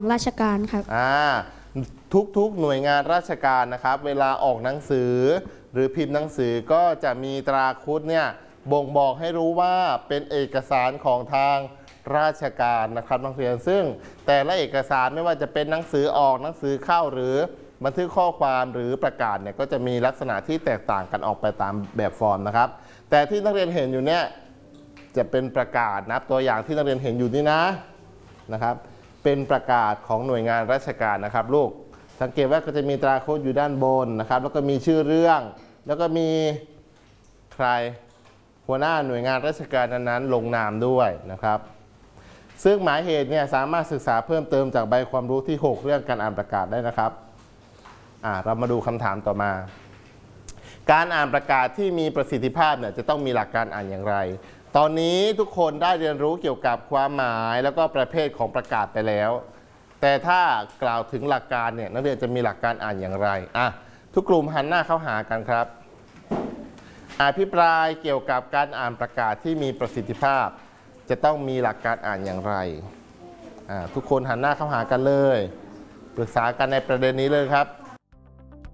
ราชการครับทุกหน่วยงานราชการนะครับเวลาออกหนังสือหรือพิมพ์หนังสือก็จะมีตราคุดเนี่ยบ่งบอกให้รู้ว่าเป็นเอกสารของทางราชการนะครับนักเรียนซึ่งแต่ละเอกสารไม่ว่าจะเป็นหนังสือออกหนังสือเข้าหรือบันทึกข้อความหรือประกาศเนี่ยก็จะมีลักษณะที่แตกต่างกันออกไปตามแบบฟอร์มนะครับแต่ที่นักเรียนเห็นอยู่เนี่ยจะเป็นประกาศนะตัวอย่างที่นักเรียนเห็นอยู่นี่นะครับเป็นประกาศของหน่วยงานราชการนะครับลูกสังเกตว่าก็จะมีตราโค้ดอยู่ด้านบนนะครับแล้วก็มีชื่อเรื่องแล้วก็มีใครหัวหน้าหน่วยงานราชการนั้นๆลงนามด้วยนะครับซึ่งหมายเหตุเนี่ยสามารถศึกษาเพิ่มเติมจากใบความรู้ที่ 6 เรื่องการอ่านประกาศได้นะครับเรามาดูคำถามต่อมาการอ่านประกาศที่มีประสิทธิภาพเนี่ยจะต้องมีหลักการอ่านอย่างไรตอนนี้ทุกคนได้เรียนรู้เกี่ยวกับความหมายแล้วก็ประเภทของประกาศไปแล้วแต่ถ้ากล่าวถึงหลักการเนี่ยนักเรียนจะมีหลักการอ่านอย่างไรทุกกลุ่มหันหน้าเข้าหากันครับอภิปรายเกี่ยวกับการอ่านประกาศที่มีประสิทธิภาพจะต้องมีหลักการอ่านอย่างไรทุกคนหันหน้าเข้าหากันเลยปรึกษากันในประเด็นนี้เลยครับ